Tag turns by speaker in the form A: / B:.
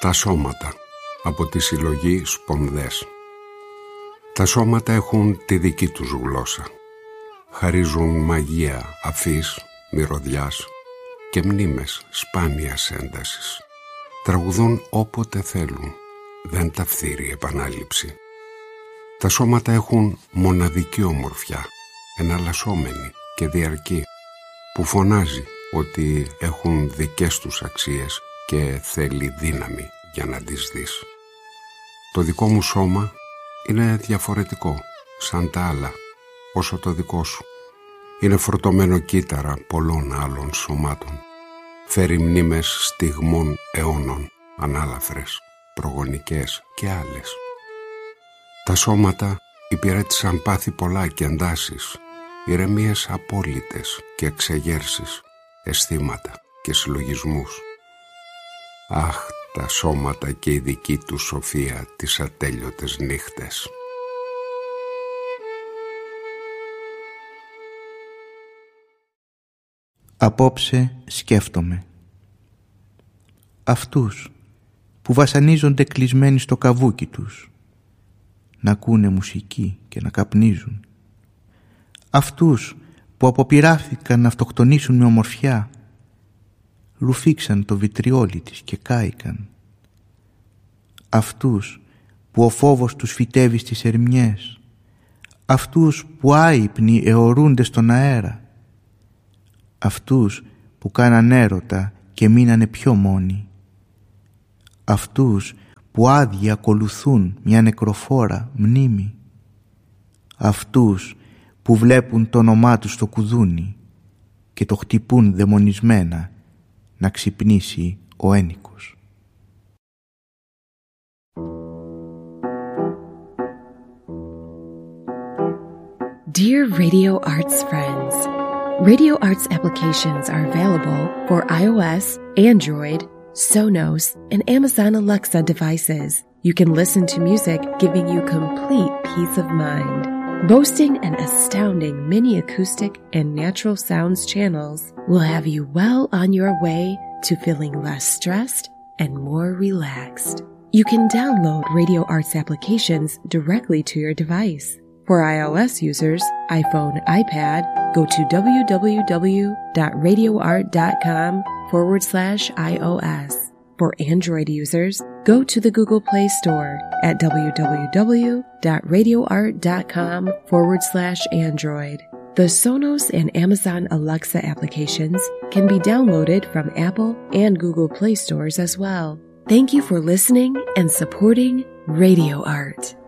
A: Τα σώματα, από τη συλλογή Σπονδές. Τα σώματα έχουν τη δική τους γλώσσα. Χαρίζουν μαγεία αφής, μυρωδιάς και μνήμες σπάνιας έντασης. Τραγουδούν όποτε θέλουν, δεν τα φθείρει επανάληψη. Τα σώματα έχουν μοναδική ομορφιά, εναλλασσόμενη και διαρκή, που φωνάζει ότι έχουν δικές τους αξίες και θέλει δύναμη για να τις δεις. Το δικό μου σώμα είναι διαφορετικό, σαν τα άλλα, όσο το δικό σου. Είναι φορτωμένο κύτταρα πολλών άλλων σωμάτων. Φέρει μνήμες στιγμών αιώνων, ανάλαφρες, προγονικές και άλλες. Τα σώματα υπηρέτησαν πάθη πολλά και εντάσεις, ηρεμίες απόλυτες και εξεγέρσεις, αισθήματα και συλλογισμούς. Αχ, τα σώματα και η δική του σοφία τις ατέλειωτες νύχτες.
B: Απόψε σκέφτομαι αυτούς που βασανίζονται κλεισμένοι στο καβούκι τους, να ακούνε μουσική και να καπνίζουν. Αυτούς που αποπειράθηκαν να αυτοκτονήσουν με ομορφιά, ρουφήξαν το βιτριόλι της και κάηκαν. Αυτούς που ο φόβος τους φυτεύει στις ερμιές, αυτούς που άυπνοι αιωρούνται στον αέρα, αυτούς που κάναν έρωτα και μείνανε πιο μόνοι, αυτούς που άδειοι ακολουθούν μια νεκροφόρα μνήμη, αυτούς που βλέπουν το όνομά τους στο κουδούνι και το χτυπούν δαιμονισμένα να ξυπνήσει ο ένικος.
C: Dear Radio Arts friends, Radio Arts applications are available for iOS, Android, Sonos, and Amazon Alexa devices. You can listen to music giving you complete peace of mind. Boasting an astounding mini acoustic and natural sounds channels will have you well on your way to feeling less stressed and more relaxed. You can download Radio Arts applications directly to your device. For iOS users, iPhone, iPad, go to www.radioart.com/iOS. For Android users, go to the Google Play Store at www.radioart.com/Android. The Sonos and Amazon Alexa applications can be downloaded from Apple and Google Play stores as well. Thank you for listening and supporting Radio Art.